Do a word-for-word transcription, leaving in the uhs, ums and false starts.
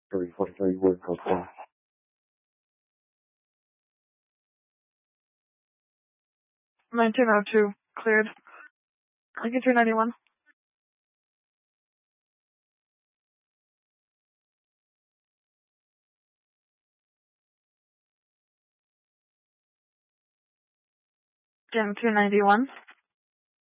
three forty-three Wood Code four. nineteen oh two, cleared. Lincoln three ninety-one. Jim two ninety-one.